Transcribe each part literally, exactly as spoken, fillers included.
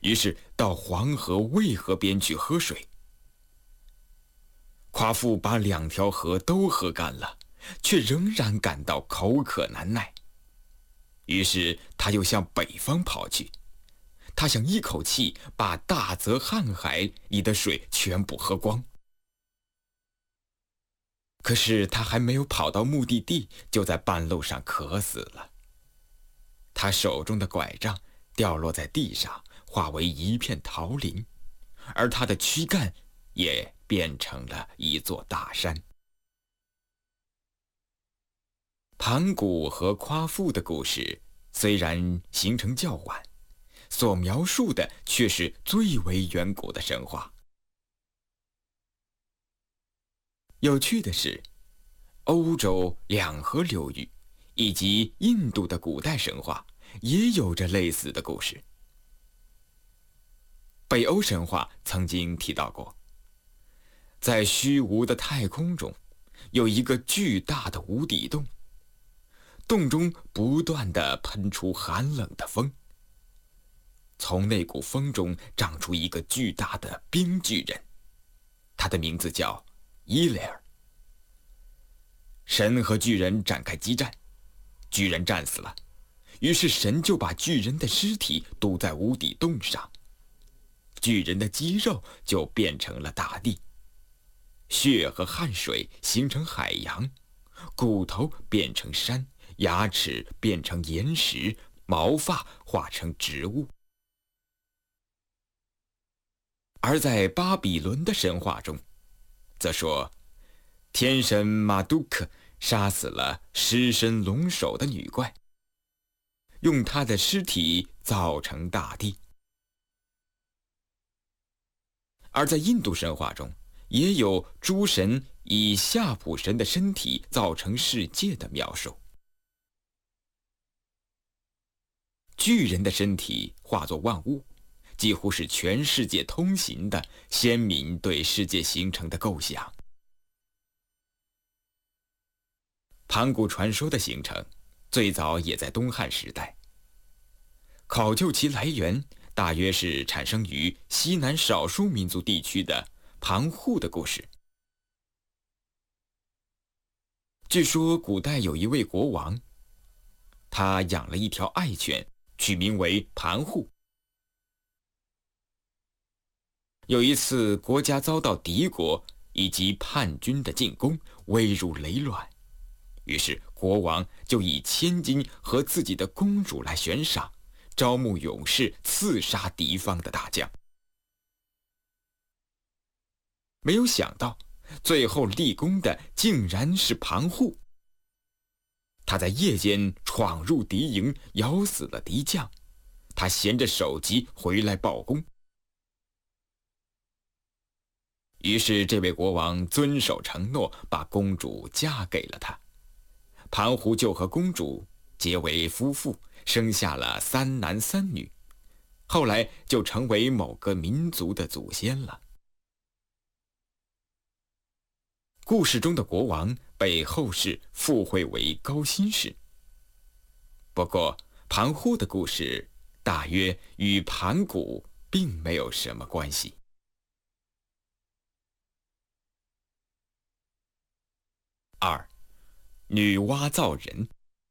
于是到黄河、渭河边去喝水。夸父把两条河都喝干了，却仍然感到口渴难耐。于是他又向北方跑去，他想一口气把大泽瀚海里的水全部喝光。可是他还没有跑到目的地，就在半路上渴死了。他手中的拐杖掉落在地上，化为一片桃林，而他的躯干也变成了一座大山。盘古和夸父的故事虽然形成较晚，所描述的却是最为远古的神话。有趣的是，欧洲两河流域以及印度的古代神话也有着类似的故事。北欧神话曾经提到过，在虚无的太空中有一个巨大的无底洞，洞中不断地喷出寒冷的风，从那股风中长出一个巨大的冰巨人，他的名字叫伊雷尔。神和巨人展开激战，巨人战死了，于是神就把巨人的尸体堵在无底洞上，巨人的肌肉就变成了大地，血和汗水形成海洋，骨头变成山，牙齿变成岩石，毛发化成植物。而在巴比伦的神话中，则说天神马杜克杀死了狮身龙首的女怪，用她的尸体造成大地。而在印度神话中，也有诸神以夏普神的身体造成世界的描述。巨人的身体化作万物，几乎是全世界通行的先民对世界形成的构想。盘古传说的形成最早也在东汉时代，考究其来源，大约是产生于西南少数民族地区的盘户的故事。据说古代有一位国王，他养了一条爱犬，取名为盘户。有一次国家遭到敌国以及叛军的进攻，危如累卵，于是国王就以千金和自己的公主来悬赏，招募勇士刺杀敌方的大将。没有想到，最后立功的竟然是盘户。他在夜间闯入敌营，咬死了敌将，他衔着首级回来报功。于是这位国王遵守承诺，把公主嫁给了他。盘户就和公主结为夫妇，生下了三男三女，后来就成为某个民族的祖先了。故事中的国王被后世附会为高辛氏。不过盘户的故事大约与盘古并没有什么关系。二，女娲造人。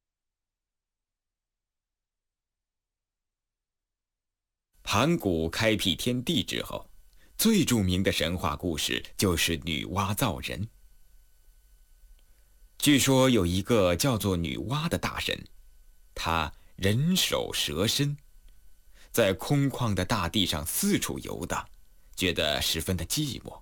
盘古开辟天地之后，最著名的神话故事就是女娲造人。据说有一个叫做女娲的大神，她人首蛇身，在空旷的大地上四处游荡，觉得十分的寂寞。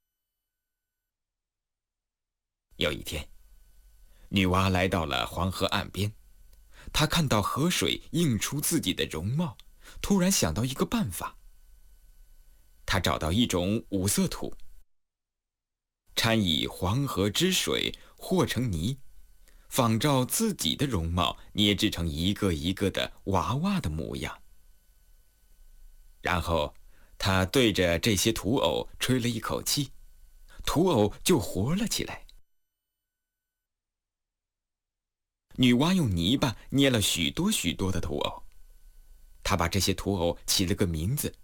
有一天，女娲来到了黄河岸边，她看到河水映出自己的容貌，突然想到一个办法。她找到一种五色土，掺以黄河之水和成泥，仿照自己的容貌捏制成一个一个的娃娃的模样。然后她对着这些土偶吹了一口气，土偶就活了起来。女娲用泥巴捏了许多许多的土偶，她把这些土偶起了个名字，